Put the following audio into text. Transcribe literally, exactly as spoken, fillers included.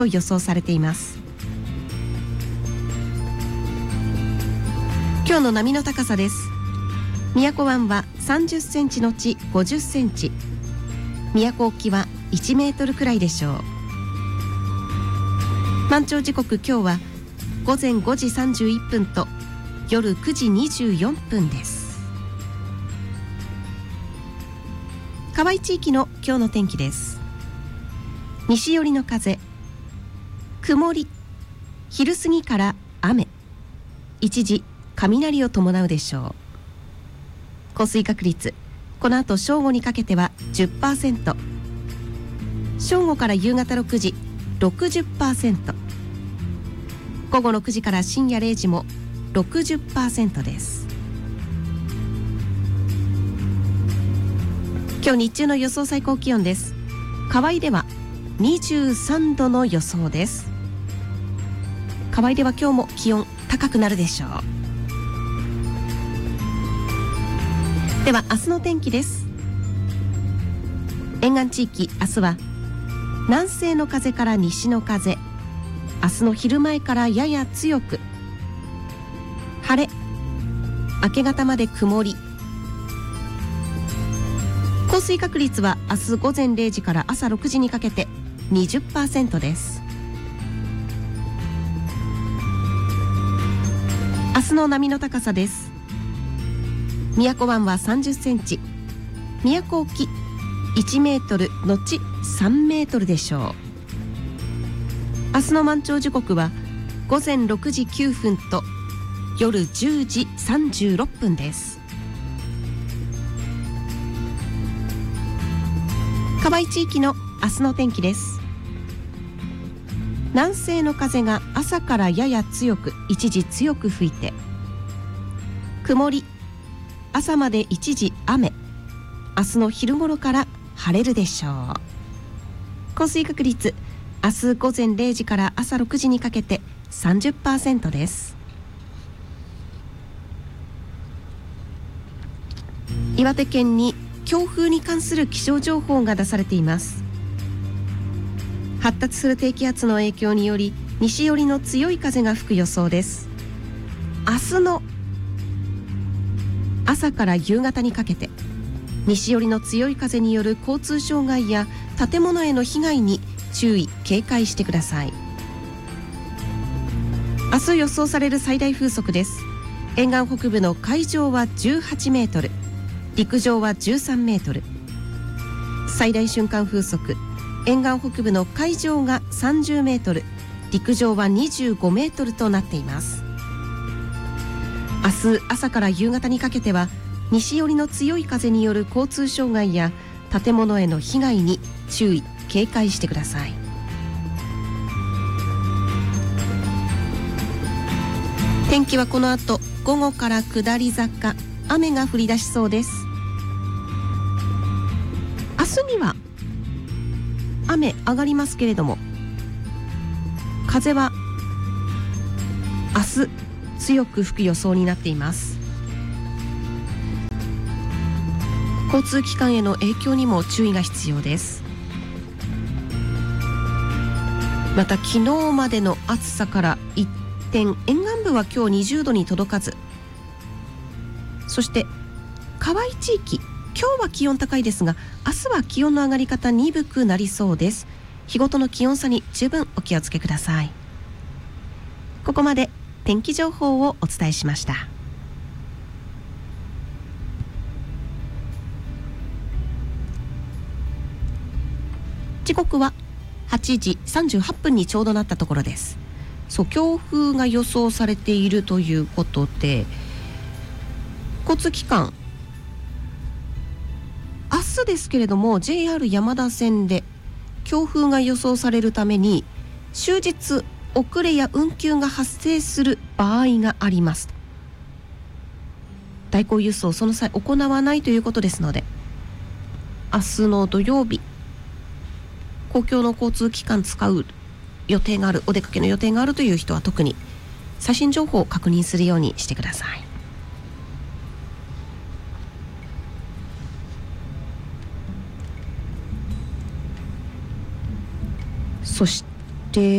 と予想されています。今日の波の高さです。宮古湾はさんじゅっセンチのちごじゅっセンチ、宮古沖はいちメートルくらいでしょう。満潮時刻今日はごぜんごじさんじゅういっぷんと夜くじにじゅうよんぷんです。河合地域の今日の天気です。西寄りの風、曇り、昼過ぎから雨、一時雷を伴うでしょう。降水確率、この後正午にかけては じゅっパーセント、 正午から夕方ろくじ ろくじゅっパーセント、 午後ろくじから深夜れいじも ろくじゅっパーセント です。今日日中の予想最高気温です。河合ではにじゅうさんどの予想です。河合では今日も気温高くなるでしょう。では明日の天気です。沿岸地域、明日は南西の風から西の風、明日の昼前からやや強く、晴れ、明け方まで曇り、降水確率は明日ごぜんれいじから朝ろくじにかけて にじゅっパーセント です。明日の波の高さです。宮古湾はさんじゅっセンチ、宮古沖いちメートルのちさんメートルでしょう。明日の満潮時刻はごぜんろくじきゅうふんと夜じゅうじさんじゅうろっぷんです。河合地域の明日の天気です。南西の風が朝からやや強く一時強く吹いて、曇り、朝まで一時雨、明日の昼頃から晴れるでしょう。降水確率、明日ごぜんれいじから朝ろくじにかけて さんじゅっパーセント です。岩手県に強風に関する気象情報が出されています。発達する低気圧の影響により西寄りの強い風が吹く予想です。明日の朝から夕方にかけて西寄りの強い風による交通障害や建物への被害に注意警戒してください。明日予想される最大風速です。沿岸北部の海上はじゅうはちメートル、陸上はじゅうさんメートル、最大瞬間風速、沿岸北部の海上がさんじゅうメートル、陸上はにじゅうごメートルとなっています。明日朝から夕方にかけては西寄りの強い風による交通障害や建物への被害に注意警戒してください。天気はこの後午後から下り坂、雨が降り出しそうです。明日には雨上がりますけれども、風は明日強く吹く予想になっています。交通機関への影響にも注意が必要です。また昨日までの暑さから一転、沿岸部は今日にじゅうどに届かず、そして河合地域、今日は気温高いですが明日は気温の上がり方鈍くなりそうです。日ごとの気温差に十分お気をつけください。ここまで天気情報をお伝えしました。時刻ははちじさんじゅうはっぷんにちょうどなったところです。そう、強風が予想されているということで、交通機関明日ですけれども ジェイアール 山田線で強風が予想されるために終日遅れや運休が発生する場合があります。代行輸送をその際行わないということですので、明日の土曜日公共の交通機関使う予定がある、お出かけの予定があるという人は特に最新情報を確認するようにしてください。そしで